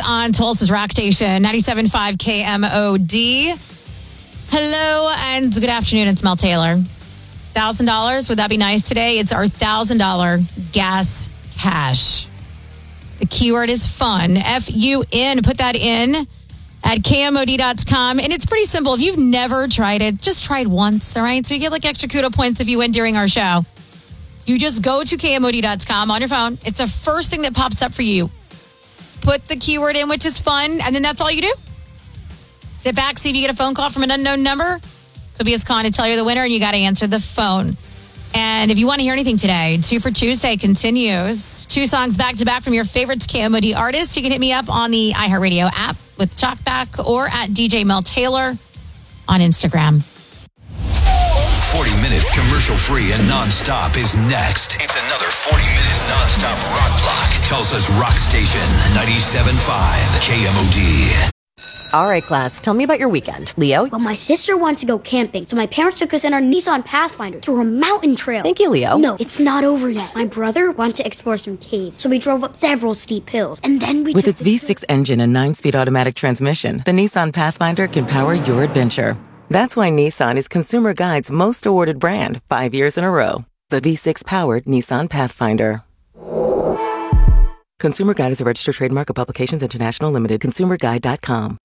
on Tulsa's Rock Station, 97.5 KMOD. Hello and good afternoon. It's Mel Taylor. $1,000. Would that be nice today? It's our $1,000 gas cash. The keyword is fun. F-U-N. Put that in at KMOD.com. And it's pretty simple. If you've never tried it, just try it once, all right? So you get like extra kudo points if you win during our show. You just go to KMOD.com on your phone. It's the first thing that pops up for you. Put the keyword in, which is fun, and then that's all you do. Sit back, see if you get a phone call from an unknown number. Could be as con to tell you the winner, and you got to answer the phone. And if you want to hear anything today, 2 for Tuesday continues. 2 songs back-to-back from your favorite KMOD artists. You can hit me up on the iHeartRadio app with Talkback or at DJ Mel Taylor on Instagram. 40 minutes commercial-free and non-stop is next. It's another 40-minute non-stop rock block. Tulsa's Rock Station, 97.5 KMOD. All right, class, tell me about your weekend. Leo? Well, my sister wants to go camping, so my parents took us in our Nissan Pathfinder through a mountain trail. Thank you, Leo. No, it's not over yet. My brother wanted to explore some caves, so we drove up several steep hills, and then we... With its V6 engine and 9-speed automatic transmission, the Nissan Pathfinder can power your adventure. That's why Nissan is Consumer Guide's most awarded brand 5 years in a row. The V6-powered Nissan Pathfinder. Consumer Guide is a registered trademark of Publications International Limited. ConsumerGuide.com.